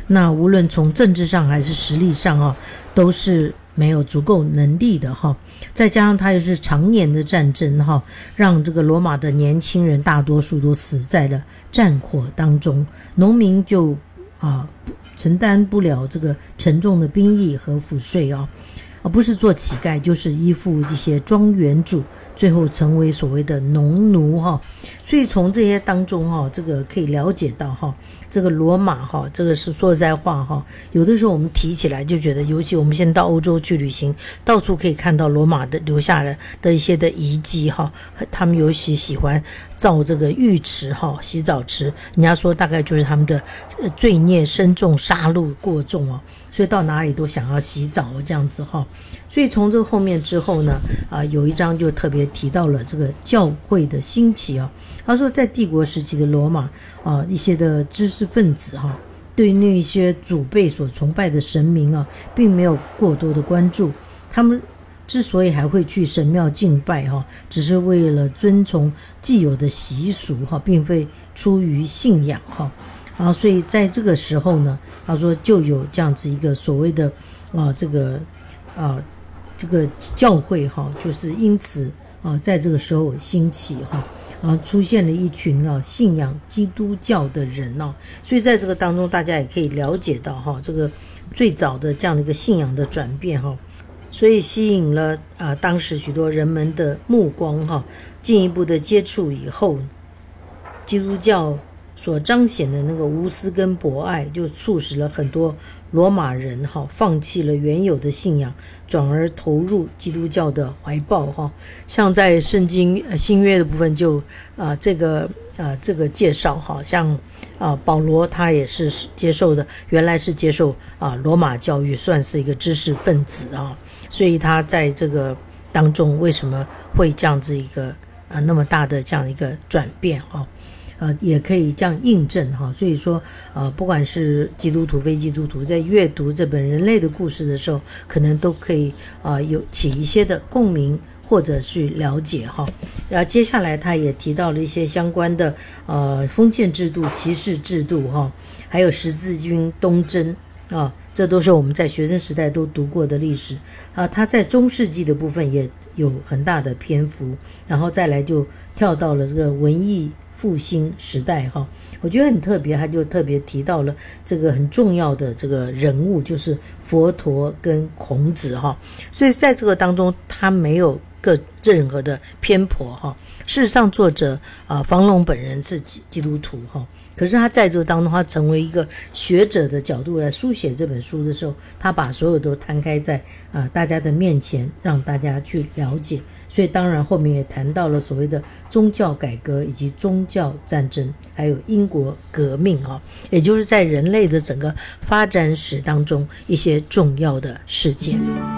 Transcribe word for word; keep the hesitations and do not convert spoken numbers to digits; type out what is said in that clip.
那无论从政治上还是实力上啊，都是没有足够能力的哈。再加上它又是常年的战争哈，让这个罗马的年轻人大多数都死在了战火当中，农民就啊承担不了这个沉重的兵役和赋税啊，而不是做乞丐，就是依附这些庄园主，最后成为所谓的农奴哈。所以从这些当中哈，这个可以了解到哈，这个罗马哈，这个是说实在话哈，有的时候我们提起来就觉得，尤其我们现在到欧洲去旅行，到处可以看到罗马的留下来的一些的遗迹哈，他们尤其喜欢造这个浴池哈，洗澡池，人家说大概就是他们的罪孽深重，杀戮过重哦，所以到哪里都想要洗澡这样子哈。所以从这个后面之后呢，啊、呃，有一章就特别提到了这个教会的兴起啊。他说，在帝国时期的罗马啊、呃，一些的知识分子哈、啊，对那一些祖辈所崇拜的神明啊，并没有过多的关注。他们之所以还会去神庙敬拜哈、啊，只是为了遵从既有的习俗哈、啊，并非出于信仰哈。啊，所以在这个时候呢，他说就有这样子一个所谓的啊，这个啊。这个教会哈，就是因此啊，在这个时候兴起哈，啊，出现了一群啊信仰基督教的人哦，所以在这个当中，大家也可以了解到哈，这个最早的这样的一个信仰的转变哈，所以吸引了啊当时许多人们的目光哈，进一步的接触以后，基督教所彰显的那个无私跟博爱，就促使了很多罗马人哈放弃了原有的信仰，转而投入基督教的怀抱哈。像在圣经、呃、新约的部分就啊、呃、这个啊、呃、这个介绍哈，像啊、呃、保罗他也是接受的，原来是接受啊、呃、罗马教育，算是一个知识分子啊，所以他在这个当中为什么会这样子一个呃那么大的这样一个转变哈。呃，也可以这样印证哈，所以说，呃，不管是基督徒、非基督徒，在阅读这本人类的故事的时候，可能都可以呃有起一些的共鸣，或者去了解哈。然后接下来他也提到了一些相关的呃封建制度、骑士制度哈，还有十字军东征啊，这都是我们在学生时代都读过的历史啊。他在中世纪的部分也有很大的篇幅，然后再来就跳到了这个文艺复兴时代哈，我觉得很特别，他就特别提到了这个很重要的这个人物，就是佛陀跟孔子哈，所以在这个当中他没有个任何的偏颇哈。事实上，作者啊房龙本人是基督徒哈，可是他在这个当中，他成为一个学者的角度来书写这本书的时候，他把所有都摊开在啊大家的面前，让大家去了解。所以当然后面也谈到了所谓的宗教改革以及宗教战争，还有英国革命啊，也就是在人类的整个发展史当中一些重要的事件。